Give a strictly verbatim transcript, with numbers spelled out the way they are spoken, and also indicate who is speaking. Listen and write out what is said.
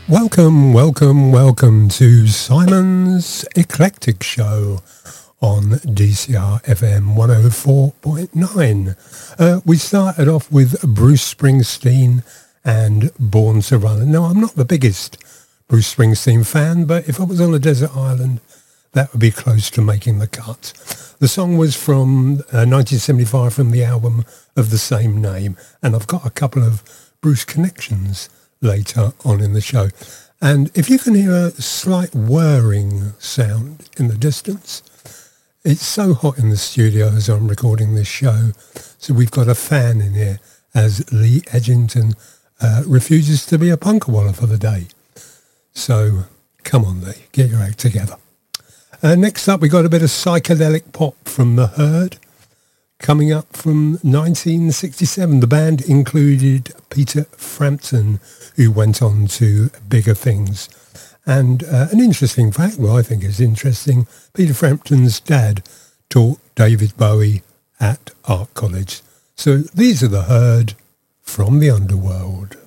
Speaker 1: Welcome, welcome, welcome to Simon's Eclectic Show on D C R F M one oh four point nine. Uh, we started off with Bruce Springsteen and Born to Run. Now, I'm not the biggest Bruce Springsteen fan, but if I was on a desert island, that would be close to making the cut. The song was from uh, nineteen seventy-five from the album of the same name, and I've got a couple of Bruce connections later on in the show. And if you can hear a slight whirring sound in the distance, it's so hot in the studio as I'm recording this show, so we've got a fan in here as Lee Edgington uh, refuses to be a punkawalla for the day. So come on, Lee, get your act together. Uh, next up, we got a bit of psychedelic pop from The Herd. Coming up from nineteen sixty-seven, the band included Peter Frampton, who went on to bigger things. And uh, an interesting fact, well, I think is interesting, Peter Frampton's dad taught David Bowie at Art College. So these are The Herd from the Underworld.